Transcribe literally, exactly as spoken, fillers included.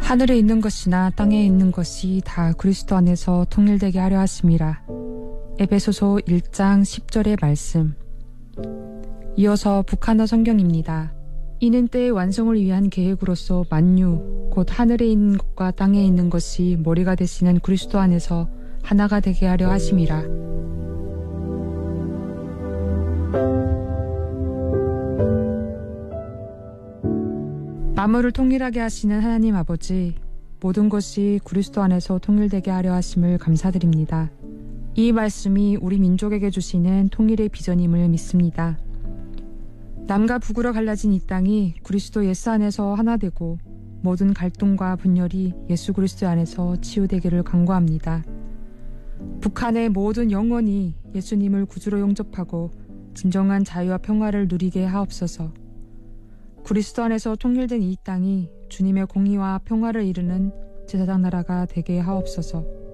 하늘에 있는 것이나 땅에 있는 것이 다 그리스도 안에서 통일되게 하려 하심이라. 에베소서 일 장 십 절의 말씀. 이어서 북한어 성경입니다. 이는 때의 완성을 위한 계획으로서 만유, 곧 하늘에 있는 것과 땅에 있는 것이 머리가 되시는 그리스도 안에서 하나가 되게 하려 하심이라. 만물을 통일하게 하시는 하나님 아버지, 모든 것이 그리스도 안에서 통일되게 하려 하심을 감사드립니다. 이 말씀이 우리 민족에게 주시는 통일의 비전임을 믿습니다. 남과 북으로 갈라진 이 땅이 그리스도 예수 안에서 하나 되고 모든 갈등과 분열이 예수 그리스도 안에서 치유되기를 간구합니다. 북한의 모든 영혼이 예수님을 구주로 영접하고 진정한 자유와 평화를 누리게 하옵소서. 그리스도 안에서 통일된 이 땅이 주님의 공의와 평화를 이루는 제사장 나라가 되게 하옵소서.